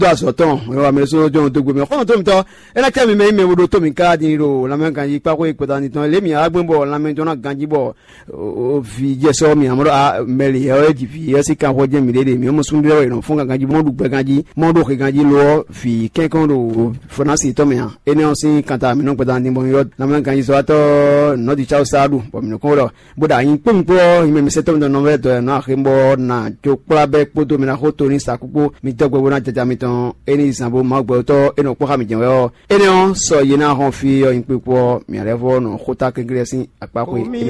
asoton wa me so jo to gbe me ko to mi to e la temi me wo do to mi ka din ro la me kan yi pa ko ipota ni ton le mi agbonbo la me jona ganji bo o fi je so mi amoro a meli e di fi e si kan ho je mi de mi mo sun de ro fun ganji mo du gbe ganji mo do ke ganji lo fi kenkon do fonasi to mi an eni on si kanta mi no pota ni bo yo la me kan yi so to no di chao sadu bo mi ko ro bo da yin pum po mi se to no ve to na khimbo na jo kla be po to mi na ho to ni sakupo mi to gbo na jaja mi ton eni sanbo ma gbo to eno po ka mi jenwe eni on so yina hon fi o yin pe po mi revo no khota kengre sin apako